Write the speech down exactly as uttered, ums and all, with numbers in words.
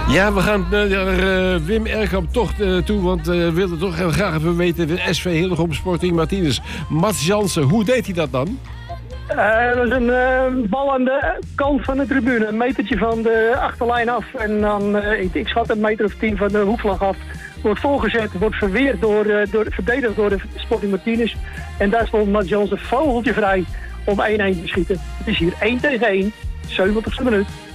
Ja, we gaan naar uh, Wim Erkamp toch uh, toe, want we uh, wilden toch heel graag even weten... de S V Hillegom Sporting Martinez. Mats Jansen, hoe deed hij dat dan? Uh, dat was een uh, bal aan de kant van de tribune. Een metertje van de achterlijn af. En dan, uh, ik, ik schat een meter of tien van de hoekvlag af. Wordt voorgezet, wordt verweerd door, uh, door, verdedigd door de Sporting Martinez. En daar stond Mats Jansen vogeltje vrij om één-één te schieten. Het is hier één tegen één, zeventigste minuut.